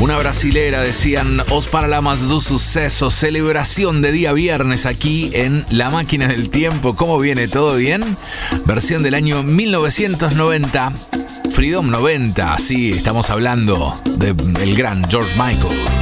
Una brasilera, decían Os Paralamas do Suceso, celebración de día viernes aquí en La Máquina del Tiempo. ¿Cómo viene? ¿Todo bien? Versión del año 1990, Freedom 90, sí, estamos hablando del gran George Michael.